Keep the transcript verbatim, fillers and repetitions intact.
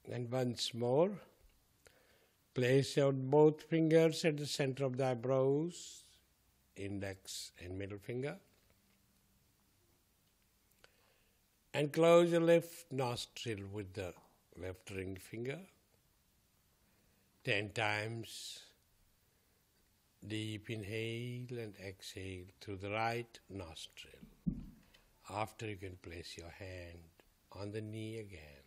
And once more, place your both fingers at the center of the eyebrows, index and middle finger. And close your left nostril with the left ring finger. Ten times. Deep inhale and exhale through the right nostril. After, you can place your hand on the knee again.